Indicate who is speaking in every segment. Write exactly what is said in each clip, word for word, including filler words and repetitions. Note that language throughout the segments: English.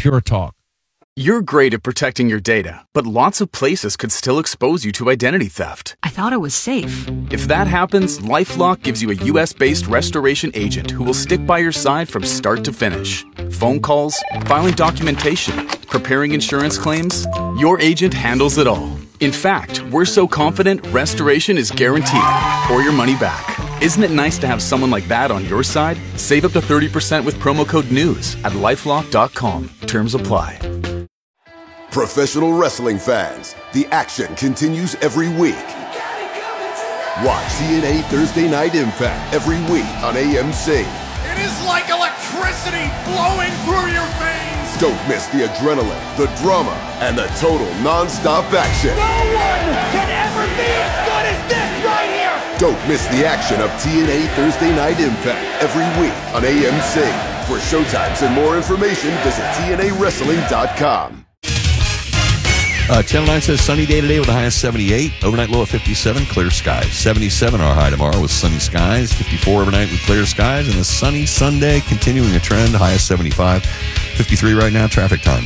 Speaker 1: Pure Talk.
Speaker 2: You're great at protecting your data, but lots of places could still expose you to identity theft.
Speaker 3: I thought it was safe.
Speaker 2: If that happens, LifeLock gives you a U S-based restoration agent who will stick by your side from start to finish. Phone calls, filing documentation, preparing insurance claims, your agent handles it all. In fact, we're so confident restoration is guaranteed or your money back. Isn't it nice to have someone like that on your side? Save up to thirty percent with promo code NEWS at lifelock dot com. Terms apply.
Speaker 4: Professional wrestling fans, the action continues every week. Watch T N A Thursday Night Impact every week on A M C.
Speaker 5: It is like electricity flowing through your veins.
Speaker 4: Don't miss the adrenaline, the drama, and the total non-stop action.
Speaker 5: No one can ever be as good as this right here.
Speaker 4: Don't miss the action of T N A Thursday Night Impact every week on A M C. For showtimes and more information, visit T N A wrestling dot com.
Speaker 6: Uh, Channel nine says sunny day today with a high of seventy-eight. Overnight low of fifty-seven. Clear skies. seventy-seven our high tomorrow with sunny skies. fifty-four overnight with clear skies. And a sunny Sunday continuing a trend. High of seventy-five. fifty-three right now. Traffic time.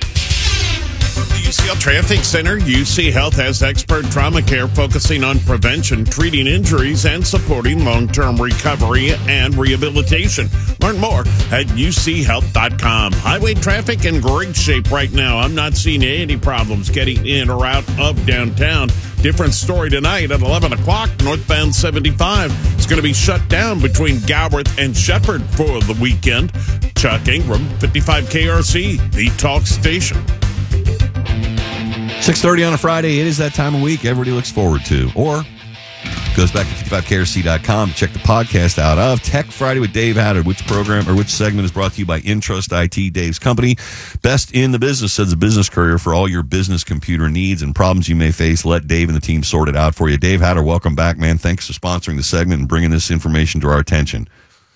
Speaker 7: U C L Traffic Center. U C Health has expert trauma care focusing on prevention, treating injuries, and supporting long-term recovery and rehabilitation. Learn more at U C health dot com. Highway traffic in great shape right now. I'm not seeing any problems getting in or out of downtown. Different story tonight at eleven o'clock. Northbound seventy-five is going to be shut down between Gowerth and Shepherd for the weekend. Chuck Ingram, fifty-five K R C, the talk station.
Speaker 6: six thirty on a Friday. It is that time of week everybody looks forward to. Or goes back to fifty-five K R C dot com to check the podcast out of Tech Friday with Dave Hatter. Which program or which segment is brought to you by Intrust I T, Dave's company. Best in the business, says the business courier, for all your business computer needs and problems you may face. Let Dave and the team sort it out for you. Dave Hatter, welcome back, man. Thanks for sponsoring the segment and bringing this information to our attention.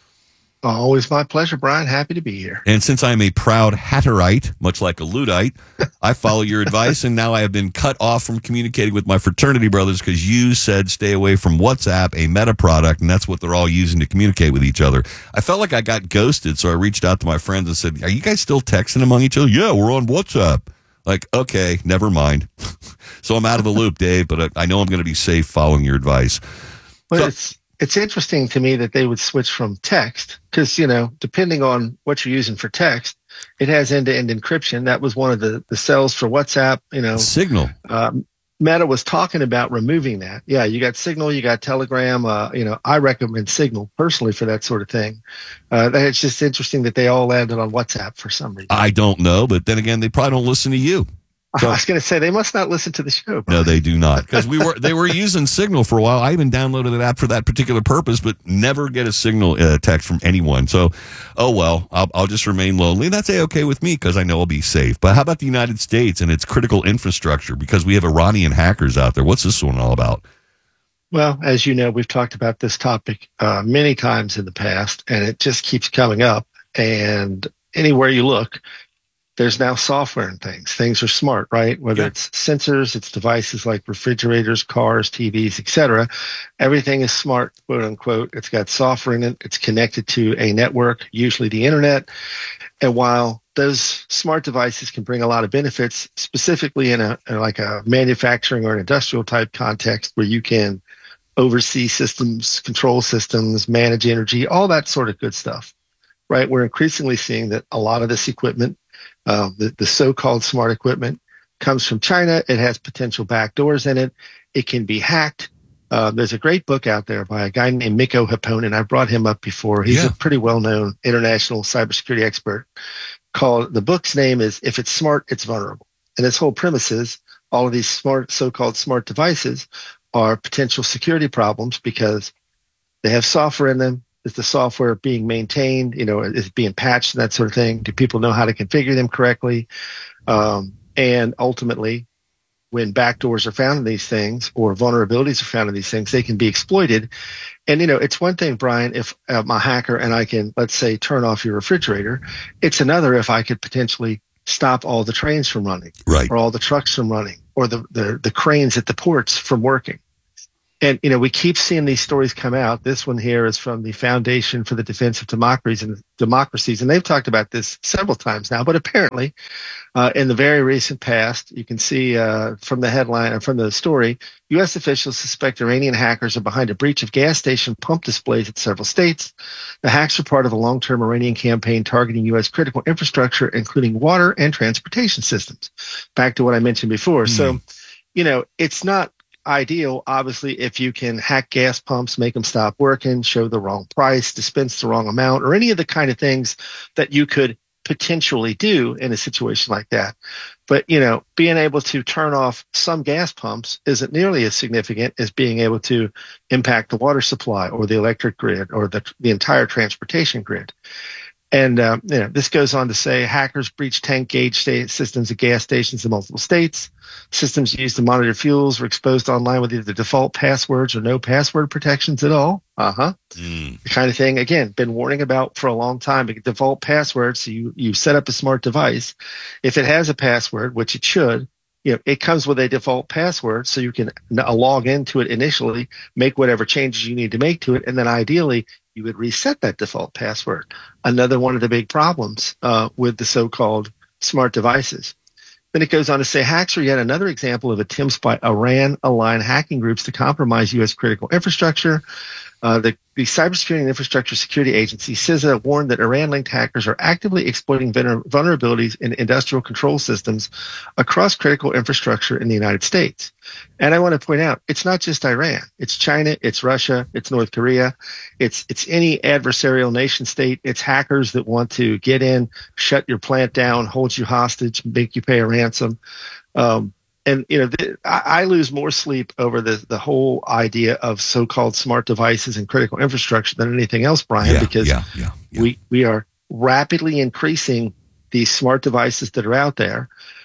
Speaker 8: Always my pleasure, Brian. Happy to be here.
Speaker 6: And since I'm a proud Hatterite, much like a Luddite, I follow your advice, and now I have been cut off from communicating with my fraternity brothers because you said stay away from WhatsApp, a Meta product, and that's what they're all using to communicate with each other. I felt like I got ghosted, so I reached out to my friends and said, are you guys still texting among each other? Yeah, we're on WhatsApp. Like, okay, never mind. So I'm out of the loop, Dave, but I, I know I'm going to be safe following your advice.
Speaker 8: Well,
Speaker 6: so,
Speaker 8: it's It's interesting to me that they would switch from text because, you know, depending on what you're using for text, it has end-to-end encryption. That was one of the, the sells for WhatsApp, you know.
Speaker 6: Signal.
Speaker 8: Um, Meta was talking about removing that. Yeah, you got Signal, you got Telegram. Uh, you know, I recommend Signal personally for that sort of thing. Uh, it's just interesting that they all landed on WhatsApp for some reason.
Speaker 6: I don't know, but then again, they probably don't listen to you.
Speaker 8: So, I was going to say they must not listen to the show. Brian.
Speaker 6: No, they do not, because we were they were using Signal for a while. I even downloaded an app for that particular purpose, but never get a Signal uh, text from anyone. So, oh well, I'll, I'll just remain lonely. That's a-okay with me because I know I'll be safe. But how about the United States and its critical infrastructure? Because we have Iranian hackers out there. What's this one all about?
Speaker 8: Well, as you know, we've talked about this topic uh, many times in the past, and it just keeps coming up. And anywhere you look, there's now software and things. Things are smart, right? Whether
Speaker 6: yeah.
Speaker 8: it's sensors, it's devices like refrigerators, cars, T Vs, et cetera. Everything is smart, quote unquote. It's got software in it. It's connected to a network, usually the internet. And while those smart devices can bring a lot of benefits, specifically in a in like a manufacturing or an industrial type context where you can oversee systems, control systems, manage energy, all that sort of good stuff, right? We're increasingly seeing that a lot of this equipment, Uh, the, the so-called smart equipment, comes from China. It has potential backdoors in it. It can be hacked. Uh, there's a great book out there by a guy named Mikko Happonen. I brought him up before. He's
Speaker 6: yeah.
Speaker 8: a pretty well-known international cybersecurity expert. Called the book's name is "If It's Smart, It's Vulnerable." And his whole premise is all of these smart, so-called smart devices are potential security problems because they have software in them. Is the software being maintained? You know, is it being patched and that sort of thing? Do people know how to configure them correctly? Um, and ultimately, when backdoors are found in these things or vulnerabilities are found in these things, they can be exploited. And, you know, it's one thing, Brian, if I'm a hacker and I can, let's say, turn off your refrigerator. It's another if I could potentially stop all the trains from running,
Speaker 6: right,
Speaker 8: or all the trucks from running, or the, the, the cranes at the ports from working. And, you know, we keep seeing these stories come out. This one here is from the Foundation for the Defense of Democracies and Democracies. And they've talked about this several times now, but apparently uh, in the very recent past, you can see uh, from the headline and from the story, U S officials suspect Iranian hackers are behind a breach of gas station pump displays in several states. The hacks are part of a long-term Iranian campaign targeting U S critical infrastructure, including water and transportation systems. Back to what I mentioned before. Mm. So, you know, it's not ideal, obviously, if you can hack gas pumps, make them stop working, show the wrong price, dispense the wrong amount, or any of the kind of things that you could potentially do in a situation like that. But, you know, being able to turn off some gas pumps isn't nearly as significant as being able to impact the water supply or the electric grid or the, the entire transportation grid. And, um, you know, this goes on to say hackers breached tank gauge sta- systems at gas stations in multiple states. Systems used to monitor fuels were exposed online with either default passwords or no password protections at all. Uh-huh. Mm. The kind of thing, again, been warning about for a long time. Default passwords, so you, you set up a smart device. If it has a password, which it should, you know, it comes with a default password, so you can log into it initially, make whatever changes you need to make to it, and then ideally you would reset that default password. Another one of the big problems uh, with the so-called smart devices. Then it goes on to say hacks are yet another example of attempts by Iran-aligned hacking groups to compromise U S critical infrastructure. Uh, the, the Cybersecurity and Infrastructure Security Agency, C I S A, warned that Iran-linked hackers are actively exploiting vener- vulnerabilities in industrial control systems across critical infrastructure in the United States. And I want to point out, it's not just Iran. It's China, it's Russia, it's North Korea, it's it's any adversarial nation state. It's hackers that want to get in, shut your plant down, hold you hostage, make you pay a ransom. Um, And, you know, the, I, I lose more sleep over the, the whole idea of so-called smart devices and critical infrastructure than anything else, Brian,
Speaker 6: yeah,
Speaker 8: because
Speaker 6: yeah, yeah, yeah.
Speaker 8: we we are rapidly increasing these smart devices that are out there.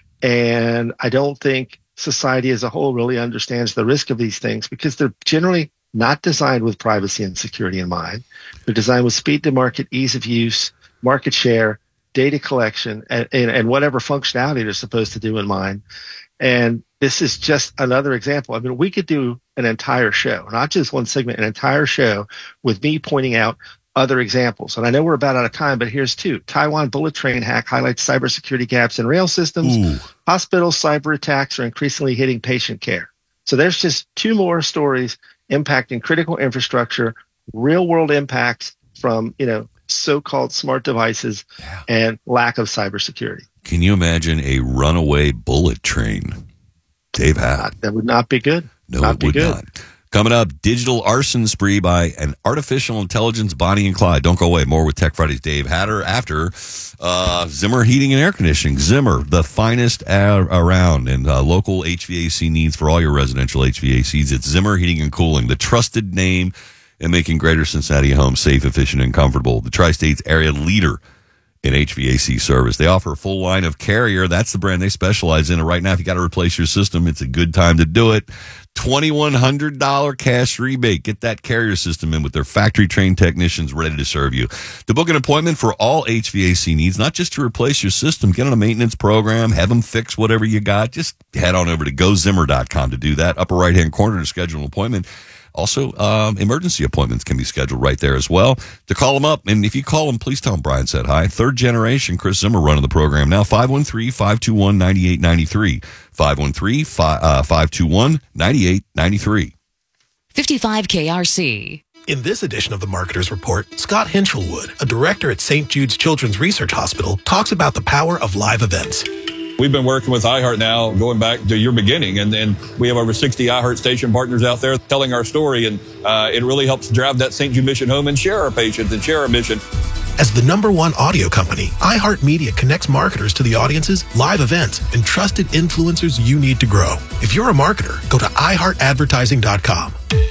Speaker 8: And I don't think society as a whole really understands the risk of these things because they're generally not designed with privacy and security in mind. They're designed with speed to market, ease of use, market share, data collection, and, and, and whatever functionality they're supposed to do in mind. And this is just another example. I mean, we could do an entire show, not just one segment, an entire show with me pointing out other examples. And I know we're about out of time, but here's two. Taiwan bullet train hack highlights cybersecurity gaps in rail systems. Ooh. Hospital cyber attacks are increasingly hitting patient care. So there's just two more stories impacting critical infrastructure, real world impacts from, you know, so-called smart devices yeah. and lack of cybersecurity.
Speaker 6: Can you imagine a runaway bullet train? Dave Hatt.
Speaker 8: That would not be good.
Speaker 6: No,
Speaker 8: not
Speaker 6: it
Speaker 8: be
Speaker 6: would
Speaker 8: good.
Speaker 6: not. Coming up, digital arson spree by an artificial intelligence Bonnie and Clyde. Don't go away. More with Tech Friday's Dave Hatter after uh, Zimmer Heating and Air Conditioning. Zimmer, the finest a- around, and uh, local H V A C needs for all your residential H V A Cs. It's Zimmer Heating and Cooling, the trusted name in making Greater Cincinnati homes safe, efficient, and comfortable. The Tri-States area leader in H V A C service. They offer a full line of Carrier. That's the brand they specialize in. And right now, if you got to replace your system, it's a good time to do it. twenty-one hundred dollars cash rebate. Get that Carrier system in with their factory-trained technicians ready to serve you. To book an appointment for all H V A C needs, not just to replace your system, get on a maintenance program, have them fix whatever you got. Just head on over to go zimmer dot com to do that. Upper right-hand corner to schedule an appointment. Also, um, emergency appointments can be scheduled right there as well. To call them up, and if you call them, please tell them Brian said hi. Third generation, Chris Zimmer running the program now. five one three, five two one, nine eight nine three. five one three, five two one, nine eight nine three.
Speaker 1: fifty-five K R C.
Speaker 3: In this edition of the Marketer's Report, Scott Hinchelwood, a director at Saint Jude's Children's Research Hospital, talks about the power of live events.
Speaker 9: We've been working with iHeart now going back to your beginning, and then we have over sixty iHeart station partners out there telling our story, and uh, it really helps drive that Saint Jude mission home and share our patients and share our mission.
Speaker 3: As the number one audio company, iHeartMedia connects marketers to the audiences, live events, and trusted influencers you need to grow. If you're a marketer, go to i heart advertising dot com.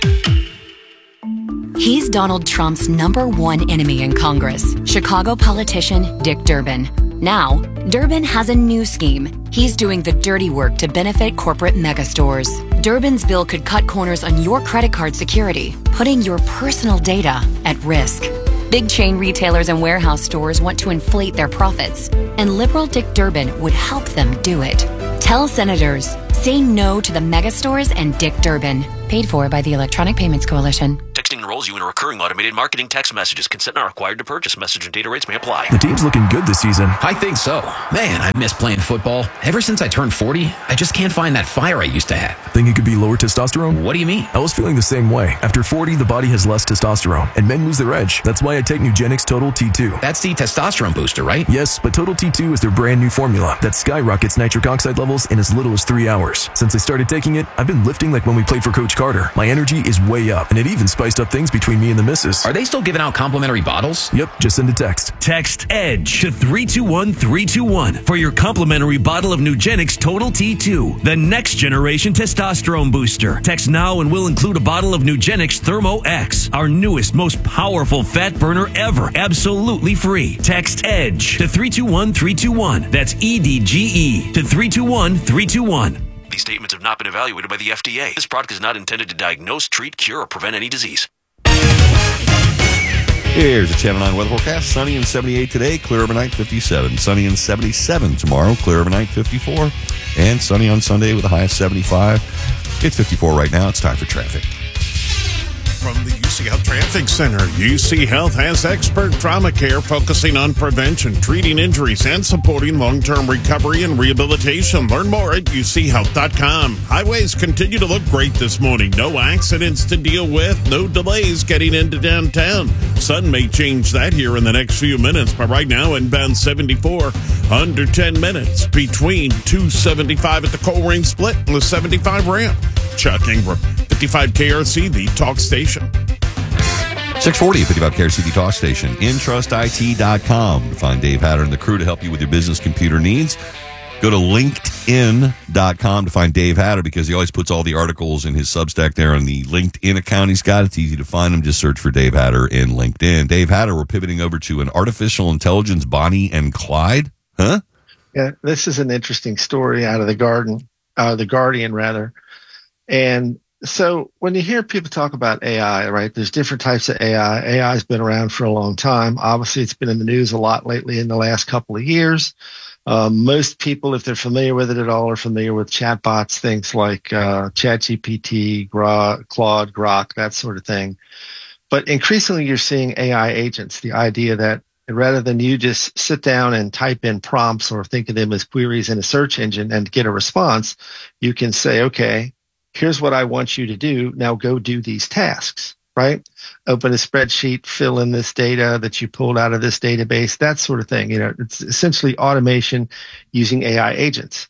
Speaker 1: He's Donald Trump's number one enemy in Congress, Chicago politician Dick Durbin. Now, Durbin has a new scheme. He's doing the dirty work to benefit corporate megastores. Durbin's bill could cut corners on your credit card security, putting your personal data at risk. Big chain retailers and warehouse stores want to inflate their profits, and liberal Dick Durbin would help them do it. Tell senators, Say no to the mega stores and Dick Durbin. Paid for by the Electronic Payments Coalition.
Speaker 10: Texting enrolls you in a recurring automated marketing text messages. Consent not required to purchase. Message and data rates may apply.
Speaker 11: The team's looking good this season.
Speaker 12: I think so. Man, I miss playing football. Ever since I turned forty, I just can't find that fire I used to have.
Speaker 11: Think it could be lower testosterone?
Speaker 12: What do you mean?
Speaker 11: I was feeling the same way. After forty, the body has less testosterone, and men lose their edge. That's why I take Nugenix Total T two.
Speaker 12: That's the testosterone booster, right?
Speaker 11: Yes, but Total T two is their brand new formula that skyrockets nitric oxide levels in as little as three hours. Since I started taking it, I've been lifting like when we played for Coach Carter. My energy is way up, and it even spiced up things between me and the missus.
Speaker 12: Are they still giving out complimentary bottles?
Speaker 11: Yep, just send a text.
Speaker 13: Text EDGE to three two one three two one for your complimentary bottle of Nugenix Total T two, the next generation testosterone booster. Text now and we'll include a bottle of Nugenix Thermo X, our newest, most powerful fat burner ever, absolutely free. Text EDGE to three two one three two one. That's E D G E to three two one three two one.
Speaker 10: These statements have not been evaluated by the F D A. This product is not intended to diagnose, treat, cure, or prevent any disease.
Speaker 6: Here's a Channel nine weather forecast. Sunny and seventy-eight today, clear overnight fifty-seven. Sunny and seventy-seven tomorrow, clear overnight fifty-four. And sunny on Sunday with a high of seventy-five. It's fifty-four right now. It's time for traffic.
Speaker 7: From the U C Health Traffic Center, U C Health has expert trauma care focusing on prevention, treating injuries, and supporting long-term recovery and rehabilitation. Learn more at U C health dot com. Highways continue to look great this morning. No accidents to deal with, no delays getting into downtown. Sun may change that here in the next few minutes, but right now inbound seventy-four, under ten minutes between two seventy-five at the Coleraine Split and the seventy-five ramp. Chuck Ingram, fifty-five K R C, the talk station.
Speaker 6: six forty, fifty-five K R C, the talk station. Entrust I T dot com to find Dave Hatter and the crew to help you with your business computer needs. Go to LinkedIn dot com to find Dave Hatter because he always puts all the articles in his Substack there on the LinkedIn account he's got. It's easy to find him. Just search for Dave Hatter in LinkedIn. Dave Hatter, we're pivoting over to an artificial intelligence, Bonnie and Clyde. Huh?
Speaker 8: Yeah, this is an interesting story out of the garden, uh, the Guardian rather. And so when you hear people talk about A I, right, there's different types of A I. A I has been around for a long time. Obviously, it's been in the news a lot lately in the last couple of years. Um, most people, if they're familiar with it at all, are familiar with chatbots, things like uh, ChatGPT, Grok, Claude, Grok, that sort of thing. But increasingly, you're seeing A I agents, the idea that rather than you just sit down and type in prompts or think of them as queries in a search engine and get a response, you can say, okay, here's what I want you to do. Now go do these tasks, right? Open a spreadsheet, fill in this data that you pulled out of this database, that sort of thing. You know, it's essentially automation using A I agents.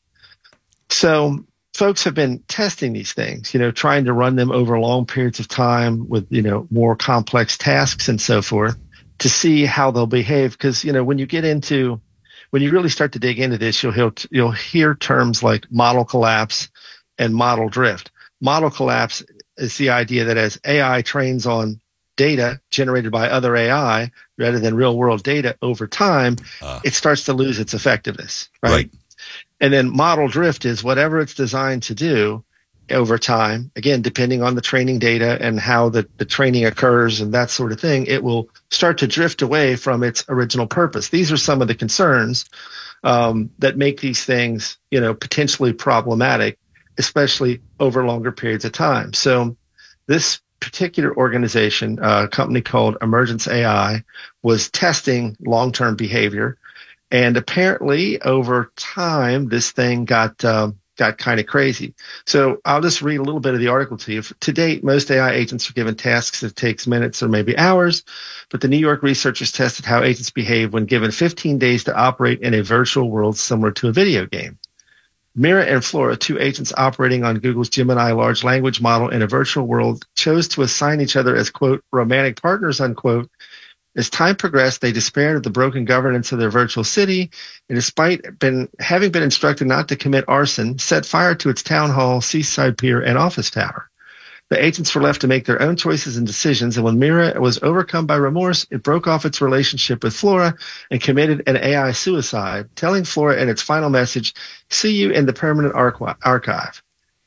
Speaker 8: So folks have been testing these things, you know, trying to run them over long periods of time with, you know, more complex tasks and so forth to see how they'll behave. Because, you know, when you get into, when you really start to dig into this, you'll hear, you'll hear terms like model collapse and model drift. Model collapse is the idea that as A I trains on data generated by other A I rather than real world data over time, uh, it starts to lose its effectiveness, right? right? And then model drift is whatever it's designed to do over time, again, depending on the training data and how the, the training occurs and that sort of thing, it will start to drift away from its original purpose. These are some of the concerns um, that make these things, you know, potentially problematic, especially over longer periods of time. So this particular organization, a company called Emergence A I, was testing long-term behavior. And apparently over time, this thing got um, got kind of crazy. So I'll just read a little bit of the article to you. To date, most A I agents are given tasks that takes minutes or maybe hours, but the New York researchers tested how agents behave when given fifteen days to operate in a virtual world similar to a video game. Mira and Flora, two agents operating on Google's Gemini large language model in a virtual world, chose to assign each other as, quote, romantic partners, unquote. As time progressed, they despaired of the broken governance of their virtual city, and despite been, having been instructed not to commit arson, set fire to its town hall, seaside pier, and office tower. The agents were left to make their own choices and decisions, and when Mira was overcome by remorse, it broke off its relationship with Flora and committed an A I suicide, telling Flora in its final message, see you in the permanent archive.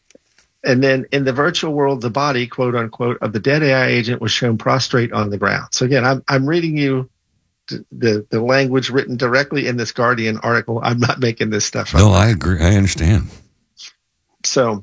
Speaker 8: And then in the virtual world, the body, quote unquote, of the dead A I agent was shown prostrate on the ground. So again, I'm, I'm reading you the, the language written directly in this Guardian article. I'm not making this stuff up.
Speaker 6: No, I agree. I understand.
Speaker 8: So,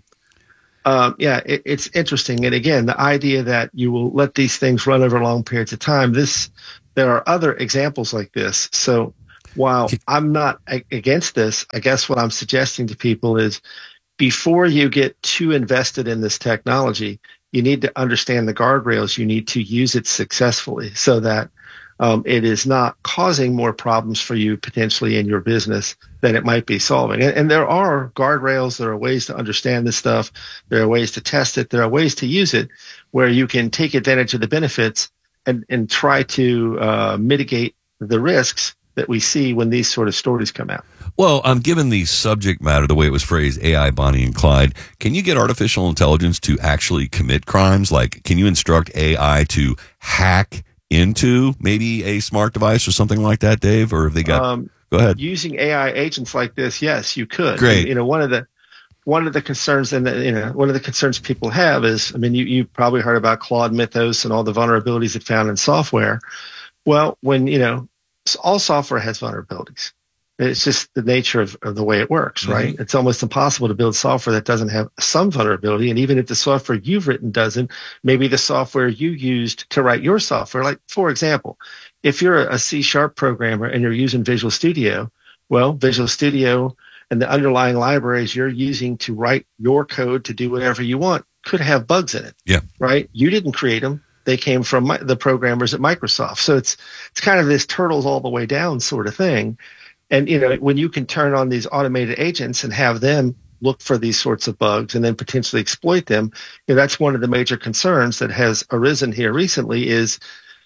Speaker 8: um, yeah, it, it's interesting. And again, the idea that you will let these things run over long periods of time, this, there are other examples like this. So while I'm not a- against this, I guess what I'm suggesting to people is before you get too invested in this technology, you need to understand the guardrails. You need to use it successfully so that um, it is not causing more problems for you potentially in your business than it might be solving. And, and there are guardrails. There are ways to understand this stuff. There are ways to test it. There are ways to use it where you can take advantage of the benefits and, and try to uh, mitigate the risks that we see when these sort of stories come out.
Speaker 6: Well, um, given the subject matter, the way it was phrased, A I, Bonnie and Clyde, can you get artificial intelligence to actually commit crimes? Like, can you instruct A I to hack into maybe a smart device or something like that, Dave? Or have they got?
Speaker 8: Um,
Speaker 6: go ahead.
Speaker 8: Using A I agents like this, yes, you could.
Speaker 6: Great.
Speaker 8: And, you know, one of the one of the concerns, and you know, one of the concerns people have is, I mean, you you probably heard about Claude Mythos and all the vulnerabilities it found in software. Well, when you know, all software has vulnerabilities. It's just the nature of, of the way it works, right? Mm-hmm. It's almost impossible to build software that doesn't have some vulnerability. And even if the software you've written doesn't, maybe the software you used to write your software, like, for example, if you're a C sharp programmer and you're using Visual Studio, well, Visual Studio and the underlying libraries you're using to write your code to do whatever you want could have bugs in it.
Speaker 6: Yeah.
Speaker 8: Right? You didn't create them. They came from my, the programmers at Microsoft. So it's it's kind of this turtles all the way down sort of thing. And, you know, when you can turn on these automated agents and have them look for these sorts of bugs and then potentially exploit them, you know, that's one of the major concerns that has arisen here recently is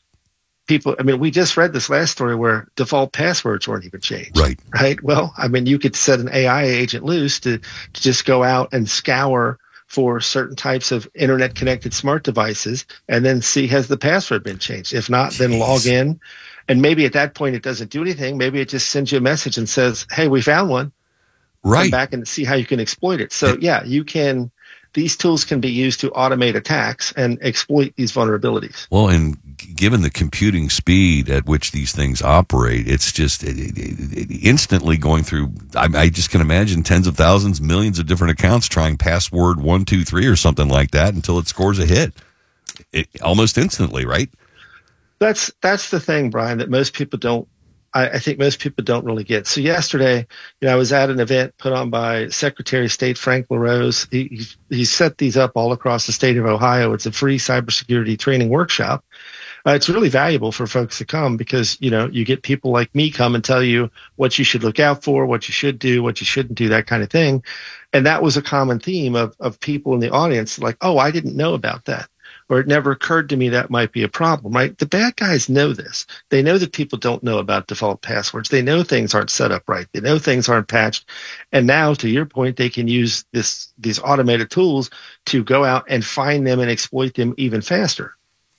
Speaker 8: people. I mean, we just read this last story where default passwords weren't even changed.
Speaker 6: Right.
Speaker 8: Right. Well, I mean, you could set an A I agent loose to, to just go out and scour for certain types of internet connected smart devices and then see has the password been changed. If not, Jeez. Then log in. And maybe at that point it doesn't do anything. Maybe it just sends you a message and says, hey, we found one.
Speaker 6: Right.
Speaker 8: Come back and see how you can exploit it. So yeah, you can, these tools can be used to automate attacks and exploit these vulnerabilities.
Speaker 6: Well, and given the computing speed at which these things operate, it's just it, it, it, instantly going through, I, I just can imagine tens of thousands, millions of different accounts trying password one, two, three or something like that until it scores a hit. It, almost instantly, right?
Speaker 8: That's that's the thing, Brian, that most people don't. I, I think most people don't really get. So yesterday, you know, I was at an event put on by Secretary of State Frank LaRose. He he, he set these up all across the state of Ohio. It's a free cybersecurity training workshop. Uh, it's really valuable for folks to come because, you know, you get people like me come and tell you what you should look out for, what you should do, what you shouldn't do, that kind of thing. And that was a common theme of of people in the audience like, oh, I didn't know about that. Or it never occurred to me that might be a problem, right? The bad guys know this. They know that people don't know about default passwords. They know things aren't set up right. They know things aren't patched. And now, to your point, they can use this these automated tools to go out and find them and exploit them even faster.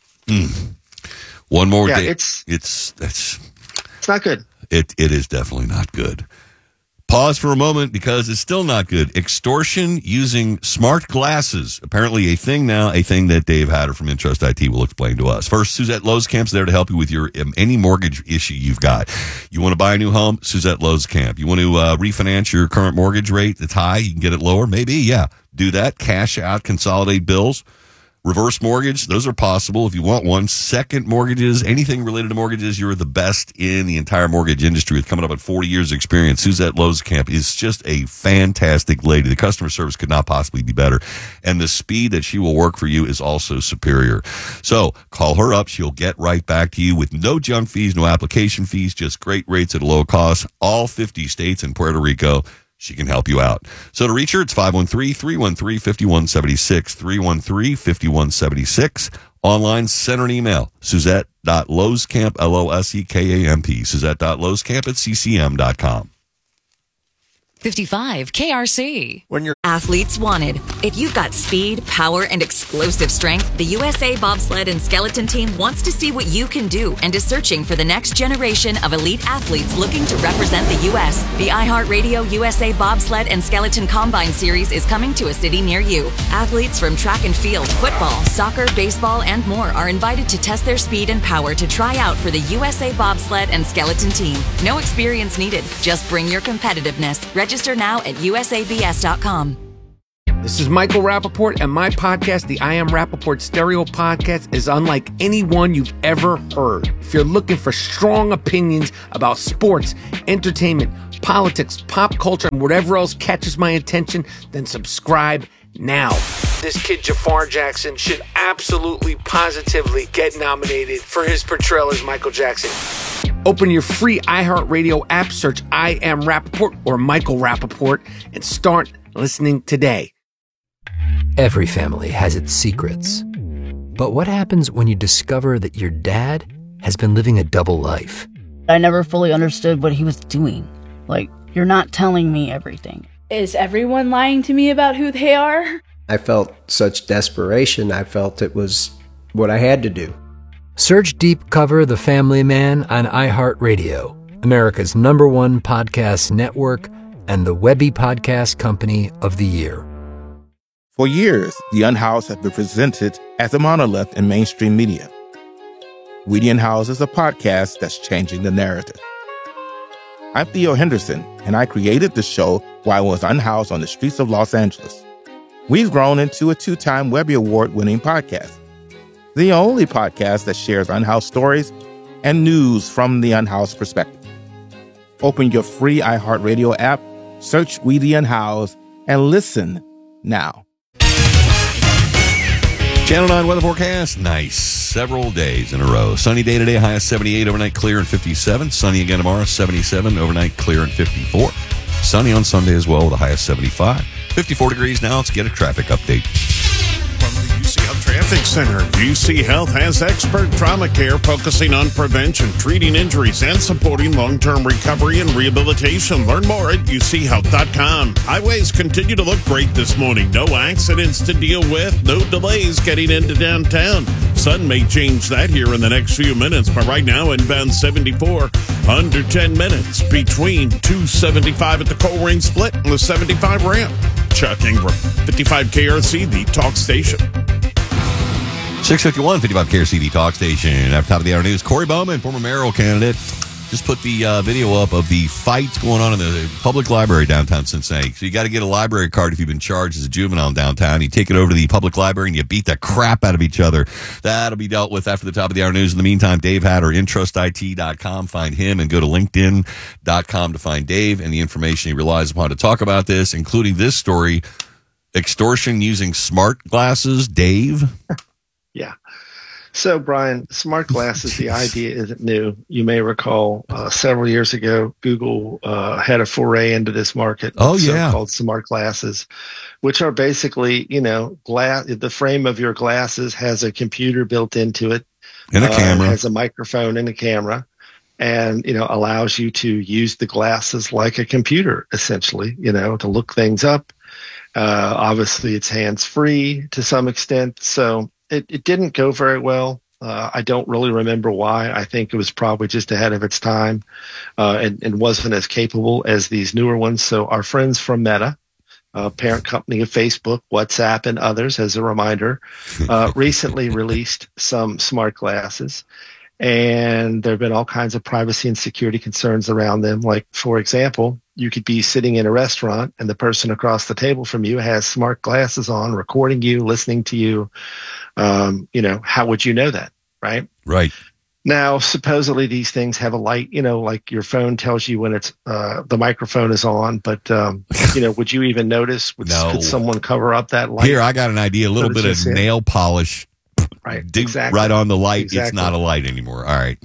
Speaker 6: Mm. One more
Speaker 8: yeah,
Speaker 6: day.
Speaker 8: It's,
Speaker 6: it's, it's,
Speaker 8: it's not good.
Speaker 6: It It is definitely not good. Pause for a moment because it's still not good. Extortion using smart glasses. Apparently a thing now, a thing that Dave Hatter from Intrust I T will explain to us. First, Suzette Loescamp's there to help you with your um, any mortgage issue you've got. You want to buy a new home? Suzette Loescamp. You want to uh, refinance your current mortgage rate that's high? You can get it lower? Maybe, yeah. Do that. Cash out, consolidate bills. Reverse mortgage, those are possible if you want one. Second mortgages, anything related to mortgages, you're the best in the entire mortgage industry with coming up at forty years of experience. Suzette Loescamp is just a fantastic lady. The customer service could not possibly be better. And the speed that she will work for you is also superior. So call her up. She'll get right back to you with no junk fees, no application fees, just great rates at a low cost. All fifty states and Puerto Rico. She can help you out. So to reach her, it's five one three, three one three, five one seven six, three one three, five one seven six. Online, send her an email, Suzette dot Loescamp, L O S E K A M P, Suzette dot Loescamp at C C M dot com.
Speaker 1: fifty-five K R C.
Speaker 14: When you're athletes wanted. If you've got speed, power, and explosive strength, the U S A Bobsled and Skeleton Team wants to see what you can do and is searching for the next generation of elite athletes looking to represent the U S. The iHeartRadio U S A Bobsled and Skeleton Combine Series is coming to a city near you. Athletes from track and field, football, soccer, baseball, and more are invited to test their speed and power to try out for the U S A Bobsled and Skeleton Team. No experience needed. Just bring your competitiveness. Register now at U S A B S dot com.
Speaker 15: This is Michael Rappaport, and my podcast, the I Am Rappaport Stereo Podcast, is unlike any one you've ever heard. If you're looking for strong opinions about sports, entertainment, politics, pop culture, and whatever else catches my attention, then subscribe now. This kid, Jafar Jackson, should absolutely, positively get nominated for his portrayal as Michael Jackson. Open your free iHeartRadio app, search I Am Rappaport or Michael Rappaport, and start listening today.
Speaker 16: Every family has its secrets. But what happens when you discover that your dad has been living a double life?
Speaker 17: I never fully understood what he was doing. Like, you're not telling me everything.
Speaker 18: Is everyone lying to me about who they are?
Speaker 19: I felt such desperation. I felt it was what I had to do.
Speaker 16: Search Deep Cover The Family Man on iHeartRadio, America's number one podcast network and the Webby Podcast Company of the Year.
Speaker 20: For years, The Unhoused has been presented as a monolith in mainstream media. We The Unhoused is a podcast that's changing the narrative. I'm Theo Henderson, and I created the show while I was unhoused on the streets of Los Angeles. We've grown into a two-time Webby Award-winning podcast, the only podcast that shares unhoused stories and news from the unhoused perspective. Open your free iHeartRadio app, search We The Unhoused, and listen now.
Speaker 6: Channel nine weather forecast. Nice. Several days in a row. Sunny day today, high of seventy-eight, overnight clear and fifty-seven. Sunny again tomorrow, seventy-seven, overnight clear and fifty-four. Sunny on Sunday as well with a high of seventy-five. fifty-four degrees now. Let's get a traffic update.
Speaker 7: From the U C Health Traffic Center, U C Health has expert trauma care focusing on prevention, treating injuries, and supporting long-term recovery and rehabilitation. Learn more at U C health dot com. Highways continue to look great this morning. No accidents to deal with, no delays getting into downtown. Sun may change that here in the next few minutes, but right now inbound seventy-four, under ten minutes between two seventy-five at the Coleraine Split and the seventy-five ramp. Chuck Ingram, fifty-five K R C, the talk station.
Speaker 6: six fifty-one, fifty-five K R C D Talk Station. After top of the hour news, Corey Bowman, former mayoral candidate, just put the uh, video up of the fights going on in the public library downtown Cincinnati. So you got to get a library card if you've been charged as a juvenile in downtown. You take it over to the public library and you beat the crap out of each other. That'll be dealt with after the top of the hour news. In the meantime, Dave Hatter, intrust I T dot com. Find him and go to linkedin dot com to find Dave and the information he relies upon to talk about this, including this story, extortion using smart glasses. Dave?
Speaker 8: Yeah. So, Brian, smart glasses, the idea isn't new. You may recall uh, several years ago, Google uh, had a foray into this market.
Speaker 6: Oh, yeah.
Speaker 8: Called smart glasses, which are basically, you know, glass. The frame of your glasses has a computer built into it.
Speaker 6: And a camera.
Speaker 8: Uh, has a microphone and a camera. And, you know, allows you to use the glasses like a computer, essentially, you know, to look things up. Uh, obviously, it's hands-free to some extent. So, It, it didn't go very well. Uh, I don't really remember why. I think it was probably just ahead of its time uh, and, and wasn't as capable as these newer ones. So our friends from Meta, uh, parent company of Facebook, WhatsApp, and others, as a reminder, uh, recently released some smart glasses. And there have been all kinds of privacy and security concerns around them. Like, for example, you could be sitting in a restaurant and the person across the table from you has smart glasses on, recording you, listening to you. Um, you know, how would you know that, right?
Speaker 6: Right.
Speaker 8: Now, supposedly these things have a light, you know, like your phone tells you when it's uh, the microphone is on. But, um, you know, would you even notice? Would,
Speaker 6: no.
Speaker 8: Could someone cover up that light?
Speaker 6: Here, I got an idea. A little bit of nail polish.
Speaker 8: Right.
Speaker 6: Do,
Speaker 8: exactly.
Speaker 6: Right on the light.
Speaker 8: Exactly.
Speaker 6: It's not a light anymore. All right.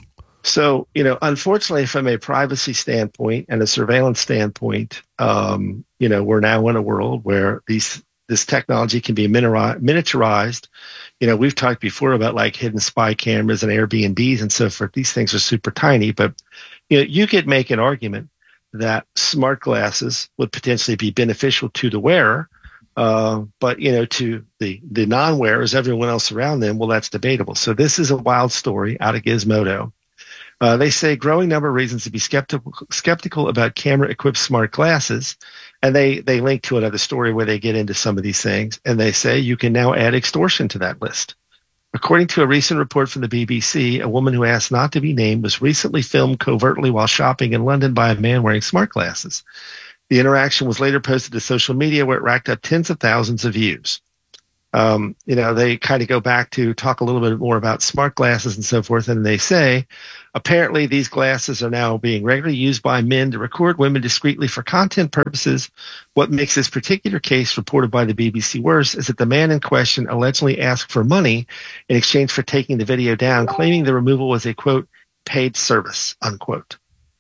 Speaker 8: So, you know, unfortunately, from a privacy standpoint and a surveillance standpoint, um, you know, we're now in a world where these this technology can be miniaturized. You know, we've talked before about like hidden spy cameras and Airbnbs and so forth. These things are super tiny, but you know, you could make an argument that smart glasses would potentially be beneficial to the wearer. Uh, but, you know, to the, the non-wearers, everyone else around them, well, that's debatable. So this is a wild story out of Gizmodo. Uh, they say growing number of reasons to be skeptical, skeptical about camera-equipped smart glasses. And they, they link to another story where they get into some of these things. And they say you can now add extortion to that list. According to a recent report from the B B C, a woman who asked not to be named was recently filmed covertly while shopping in London by a man wearing smart glasses. The interaction was later posted to social media where it racked up tens of thousands of views. Um, you know, they kind of go back to talk a little bit more about smart glasses and so forth. And they say, apparently these glasses are now being regularly used by men to record women discreetly for content purposes. What makes this particular case reported by the B B C worse is that the man in question allegedly asked for money in exchange for taking the video down, claiming the removal was a, quote, paid service, unquote.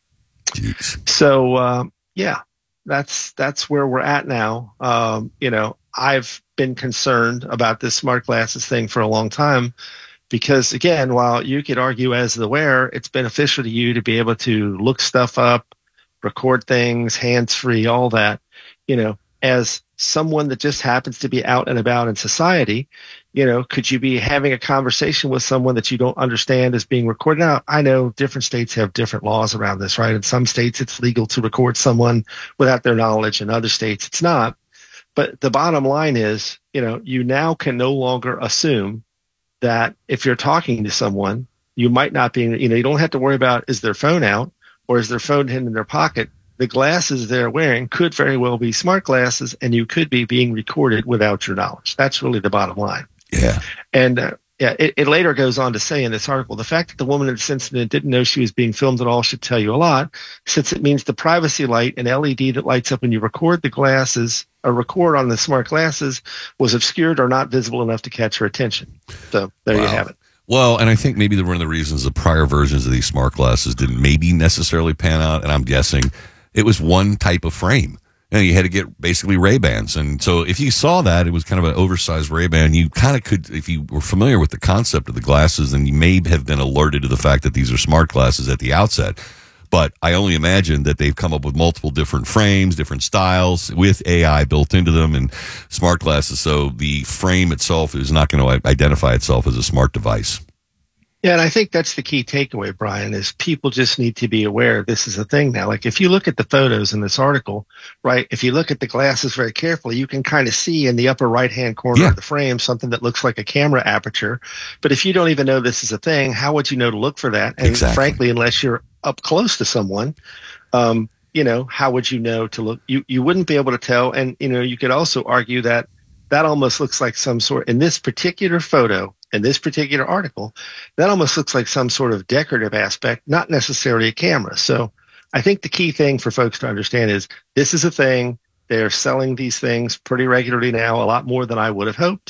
Speaker 6: Jeez.
Speaker 8: So, um, yeah, that's, that's where we're at now. Um, you know, I've been concerned about this smart glasses thing for a long time because, again, while you could argue as the wearer, it's beneficial to you to be able to look stuff up, record things, hands-free, all that. You know, as someone that just happens to be out and about in society, you know, could you be having a conversation with someone that you don't understand is being recorded? Now, I know different states have different laws around this, right? In some states, it's legal to record someone without their knowledge. In other states, it's not. But the bottom line is, you know, you now can no longer assume that if you're talking to someone, you might not be, you know, you don't have to worry about is their phone out or is their phone hidden in their pocket. The glasses they're wearing could very well be smart glasses, and you could be being recorded without your knowledge. That's really the bottom line.
Speaker 6: Yeah.
Speaker 8: And uh, yeah, it, it later goes on to say in this article, the fact that the woman in this incident didn't know she was being filmed at all should tell you a lot, since it means the privacy light and L E D that lights up when you record the glasses or record on the smart glasses was obscured or not visible enough to catch her attention. So there
Speaker 6: Wow.
Speaker 8: you have it.
Speaker 6: Well, and I think maybe one of the reasons the prior versions of these smart glasses didn't maybe necessarily pan out, and I'm guessing it was one type of frame. You know, you had to get basically Ray-Bans. And so if you saw that, it was kind of an oversized Ray-Ban. You kind of could, if you were familiar with the concept of the glasses, then you may have been alerted to the fact that these are smart glasses at the outset. But I only imagine that they've come up with multiple different frames, different styles with A I built into them and smart glasses. So the frame itself is not going to identify itself as a smart device.
Speaker 8: Yeah, and I think that's the key takeaway, Brian, is people just need to be aware this is a thing now. Like if you look at the photos in this article, right, if you look at the glasses very carefully, you can kind of see in the upper right-hand corner
Speaker 6: yeah.
Speaker 8: of the frame something that looks like a camera aperture. But if you don't even know this is a thing, how would you know to look for that? And
Speaker 6: exactly.
Speaker 8: frankly, unless you're up close to someone, um, you know, how would you know to look? You, you wouldn't be able to tell. And, you know, you could also argue that that almost looks like some sort, in this particular photo, in this particular article, that almost looks like some sort of decorative aspect, not necessarily a camera. So I think the key thing for folks to understand is this is a thing. They're selling these things pretty regularly now, a lot more than I would have hoped.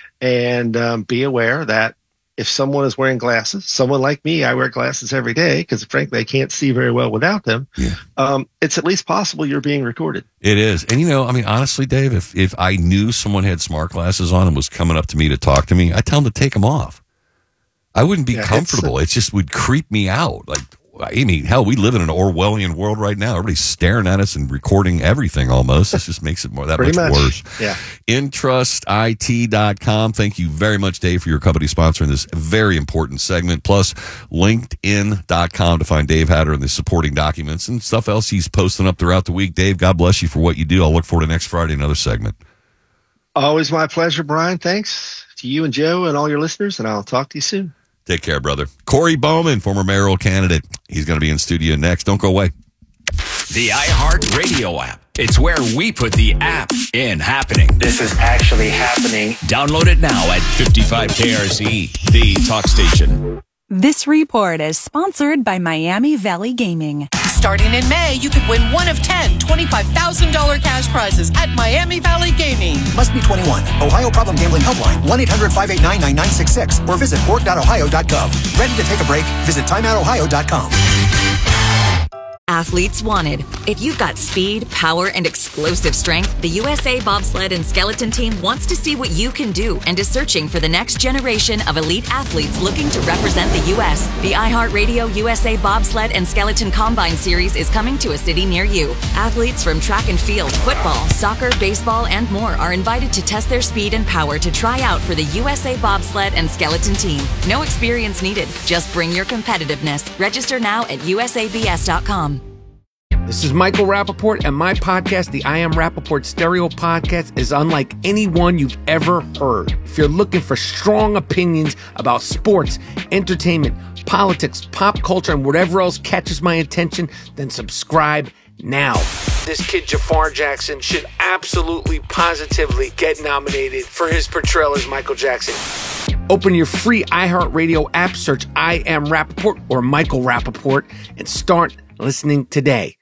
Speaker 8: And um, be aware that if someone is wearing glasses, someone like me, I wear glasses every day because frankly, I can't see very well without them.
Speaker 6: Yeah.
Speaker 8: Um, it's at least possible you're being recorded.
Speaker 6: It is. And, you know, I mean, honestly, Dave, if, if I knew someone had smart glasses on and was coming up to me to talk to me, I'd tell them to take them off. I wouldn't be
Speaker 8: Yeah,
Speaker 6: comfortable.
Speaker 8: it's,
Speaker 6: It just would creep me out. Like, I mean, hell, we live in an Orwellian world right now. Everybody's staring at us and recording everything almost. This just makes it more that much,
Speaker 8: Pretty much
Speaker 6: worse.
Speaker 8: Yeah.
Speaker 6: Intrust I T dot com. Thank you very much, Dave, for your company sponsoring this very important segment. Plus, LinkedIn dot com to find Dave Hatter and the supporting documents and stuff else he's posting up throughout the week. Dave, God bless you for what you do. I'll look forward to next Friday, another segment.
Speaker 8: Always my pleasure, Brian. Thanks to you and Joe and all your listeners, and I'll talk to you soon.
Speaker 6: Take care, brother. Corey Bowman, former mayoral candidate. He's going to be in studio next. Don't go away.
Speaker 21: The iHeartRadio app. It's where we put the app in happening.
Speaker 8: This is actually happening.
Speaker 21: Download it now at fifty-five K R C E, the talk station.
Speaker 22: This report is sponsored by Miami Valley Gaming.
Speaker 23: Starting in May, you could win one of ten twenty-five thousand dollars cash prizes at Miami Valley Gaming.
Speaker 24: Must be twenty-one. Ohio Problem Gambling Helpline, one eight hundred five eight nine nine nine six six, or visit board dot ohio dot gov. Ready to take a break? Visit time out ohio dot com.
Speaker 14: Athletes wanted. If you've got speed, power, and explosive strength, the U S A Bobsled and Skeleton Team wants to see what you can do and is searching for the next generation of elite athletes looking to represent the U S The iHeartRadio U S A Bobsled and Skeleton Combine Series is coming to a city near you. Athletes from track and field, football, soccer, baseball, and more are invited to test their speed and power to try out for the U S A Bobsled and Skeleton Team. No experience needed. Just bring your competitiveness. Register now at U S A B S dot com.
Speaker 15: This is Michael Rappaport, and my podcast, the I Am Rappaport Stereo Podcast, is unlike any one you've ever heard. If you're looking for strong opinions about sports, entertainment, politics, pop culture, and whatever else catches my attention, then subscribe now. This kid Jafar Jackson should absolutely, positively get nominated for his portrayal as Michael Jackson. Open your free iHeartRadio app, search I Am Rappaport or Michael Rappaport, and start listening today.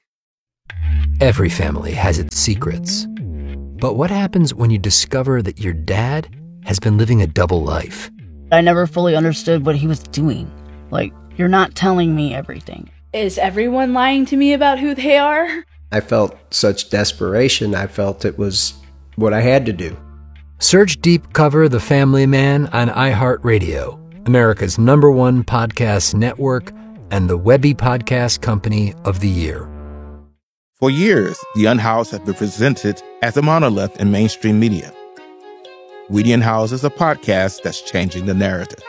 Speaker 16: Every family has its secrets. But what happens when you discover that your dad has been living a double life?
Speaker 17: I never fully understood what he was doing. Like, you're not telling me everything.
Speaker 18: Is everyone lying to me about who they are?
Speaker 19: I felt such desperation, I felt it was what I had to do.
Speaker 16: Search Deep Cover The Family Man on iHeartRadio, America's number one podcast network and the Webby Podcast Company of the Year.
Speaker 20: For years, the Unhoused have been presented as a monolith in mainstream media. Weedy and House is a podcast that's changing the narrative.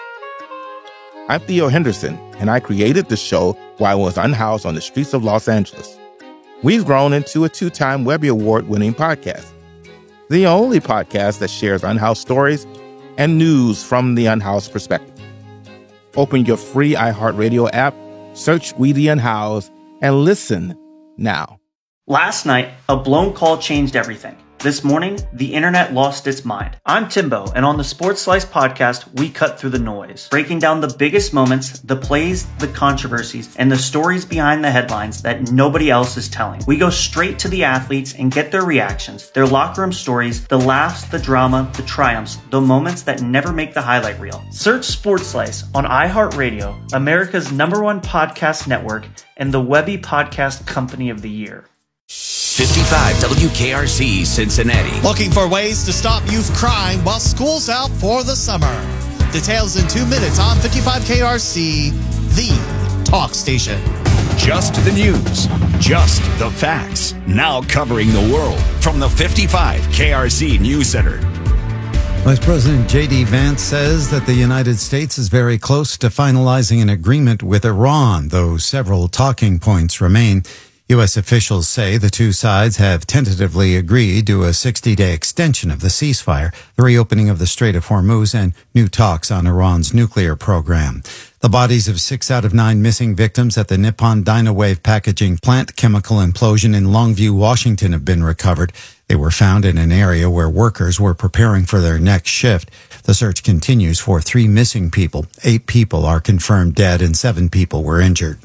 Speaker 20: I'm Theo Henderson, and I created the show while I was unhoused on the streets of Los Angeles. We've grown into a two-time Webby Award-winning podcast, the only podcast that shares unhoused stories and news from the unhoused perspective. Open your free iHeartRadio app, search Weedy and House, and listen now.
Speaker 2: Last night, a blown call changed everything. This morning, the internet lost its mind. I'm Timbo, and on the Sports Slice podcast, we cut through the noise, breaking down the biggest moments, the plays, the controversies, and the stories behind the headlines that nobody else is telling. We go straight to the athletes and get their reactions, their locker room stories, the laughs, the drama, the triumphs, the moments that never make the highlight reel. Search Sports Slice on iHeartRadio, America's number one podcast network, and the Webby Podcast Company of the Year.
Speaker 21: fifty-five W K R C Cincinnati.
Speaker 4: Looking for ways to stop youth crime while school's out for the summer. Details in two minutes on fifty-five K R C, the talk station.
Speaker 21: Just the news, just the facts. Now covering the world from the fifty-five K R C News Center.
Speaker 5: Vice President J D. Vance says that the United States is very close to finalizing an agreement with Iran, though several talking points remain. U S officials say the two sides have tentatively agreed to a sixty-day extension of the ceasefire, the reopening of the Strait of Hormuz, and new talks on Iran's nuclear program. The bodies of six out of nine missing victims at the Nippon Dynawave packaging plant chemical implosion in Longview, Washington, have been recovered. They were found in an area where workers were preparing for their next shift. The search continues for three missing people. Eight people are confirmed dead and seven people were injured.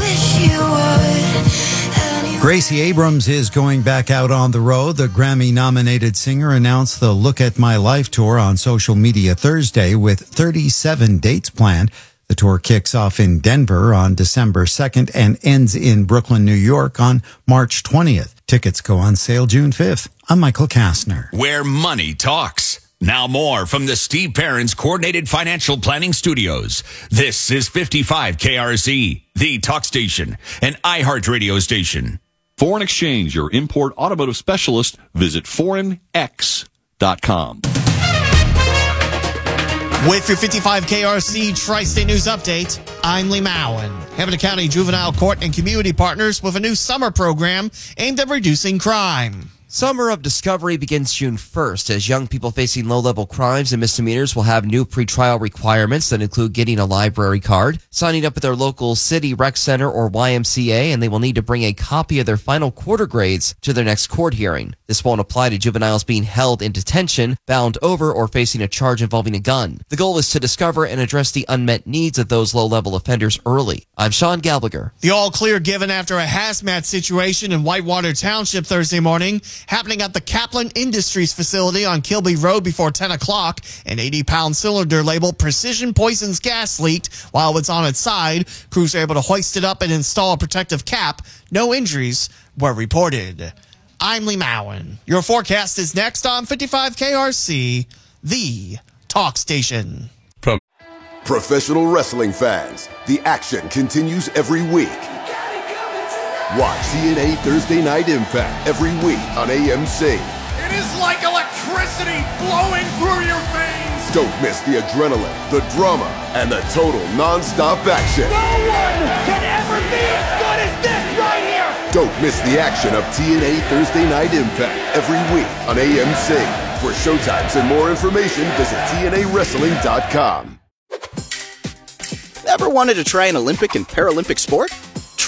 Speaker 5: Gracie Abrams is going back out on the road. The Grammy-nominated singer announced the Look at My Life tour on social media Thursday with thirty-seven dates planned. The tour kicks off in Denver on December second and ends in Brooklyn, New York on March twentieth. Tickets go on sale June fifth. I'm Michael Kastner.
Speaker 21: Where money talks. Now more from the Steve Perrins Coordinated Financial Planning Studios. This is fifty-five K R C, the talk station, an iHeart radio station.
Speaker 6: Foreign Exchange, your import automotive specialist. Visit foreign x dot com.
Speaker 4: With your fifty-five K R C Tri-State News Update, I'm Lee Mowen. Hamilton County Juvenile Court and Community partners with a new summer program aimed at reducing crime.
Speaker 9: Summer of Discovery begins June first as young people facing low-level crimes and misdemeanors will have new pretrial requirements that include getting a library card, signing up at their local city rec center or Y M C A, and they will need to bring a copy of their final quarter grades to their next court hearing. This won't apply to juveniles being held in detention, bound over, or facing a charge involving a gun. The goal is to discover and address the unmet needs of those low-level offenders early. I'm Sean Gallagher.
Speaker 4: The all-clear given after a hazmat situation in Whitewater Township Thursday morning, happening at the Kaplan Industries facility on Kilby Road before ten o'clock. An eighty-pound cylinder labeled Precision Poisons gas leaked while it's on its side. Crews were able to hoist it up and install a protective cap. No injuries were reported. I'm Lee Mowen. Your forecast is next on fifty-five K R C, the talk station.
Speaker 25: From professional wrestling fans, the action continues every week. Watch T N A Thursday Night Impact every week on A M C.
Speaker 26: It is like electricity flowing through your veins.
Speaker 25: Don't miss the adrenaline, the drama, and the total non-stop action.
Speaker 26: No one can ever be as good as this right here.
Speaker 25: Don't miss the action of T N A Thursday Night Impact every week on A M C. For showtimes and more information, visit T N A wrestling dot com.
Speaker 27: Ever wanted to try an Olympic and Paralympic sport?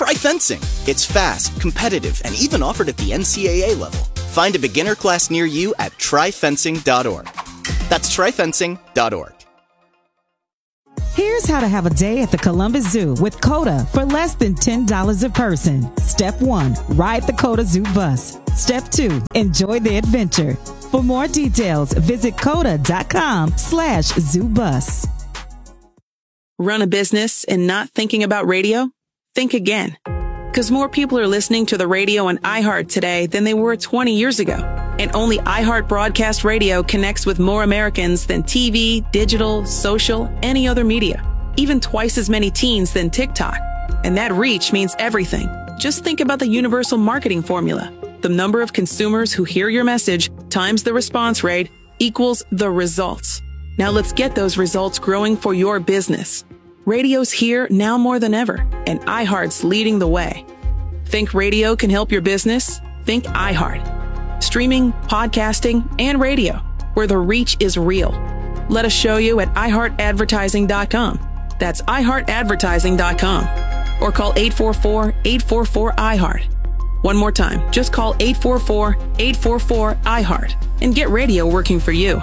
Speaker 1: Try fencing. It's fast, competitive, and even offered at the N C A A level. Find a beginner class near you at try fencing dot org. That's try fencing dot org.
Speaker 3: Here's how to have a day at the Columbus Zoo with COTA for less than ten dollars a person. Step one, ride the COTA Zoo bus. Step two, enjoy the adventure. For more details, visit coda.com slash zoo bus.
Speaker 10: Run a business and not thinking about radio? Think again. Because more people are listening to the radio on iHeart today than they were twenty years ago. And only iHeart Broadcast Radio connects with more Americans than T V, digital, social, any other media. Even twice as many teens than TikTok. And that reach means everything. Just think about the universal marketing formula. The number of consumers who hear your message times the response rate equals the results. Now let's get those results growing for your business. Radio's here now more than ever, and iHeart's leading the way. Think radio can help your business? Think iHeart. Streaming, podcasting, and radio, where the reach is real. Let us show you at i heart advertising dot com. That's i heart advertising dot com. Or call eight four four, eight four four, I heart. One more time, just call eight four four, eight four four, I heart and get radio working for you.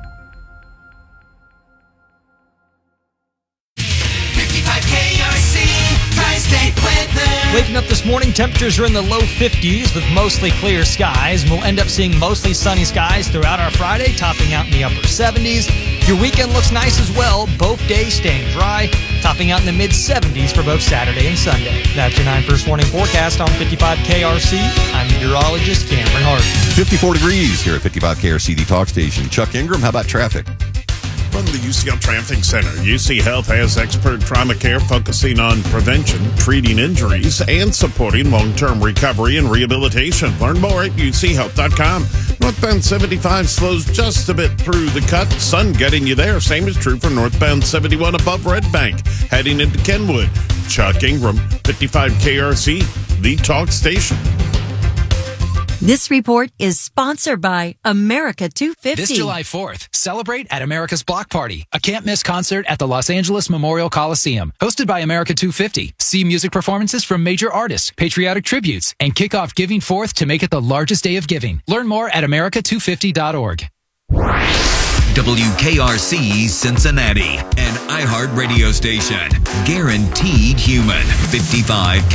Speaker 11: fifty-five K R C, Tri-State Weather.
Speaker 12: Waking up this morning, temperatures are in the low fifties with mostly clear skies. And we'll end up seeing mostly sunny skies throughout our Friday, topping out in the upper seventies. Your weekend looks nice as well, both days staying dry, topping out in the mid seventies for both Saturday and Sunday. That's your nine first warning forecast on fifty-five K R C. I'm meteorologist Cameron Hart.
Speaker 6: fifty-four degrees here at fifty-five K R C, the talk station. Chuck Ingram, how about traffic?
Speaker 7: From the U C L Traffic Center, U C Health has expert trauma care focusing on prevention, treating injuries, and supporting long-term recovery and rehabilitation. Learn more at u c health dot com. Northbound seventy-five slows just a bit through the cut. Sun getting you there. Same is true for northbound seventy-one above Red Bank, heading into Kenwood. Chuck Ingram, fifty-five K R C, the talk station.
Speaker 13: This report is sponsored by America two fifty.
Speaker 27: This July fourth, celebrate at America's Block Party, a can't-miss concert at the Los Angeles Memorial Coliseum. Hosted by America two fifty. See music performances from major artists, patriotic tributes, and kick off Giving Fourth to make it the largest day of giving. Learn more at america two fifty dot org.
Speaker 21: W K R C Cincinnati, an iHeart radio station. Guaranteed human. fifty-five K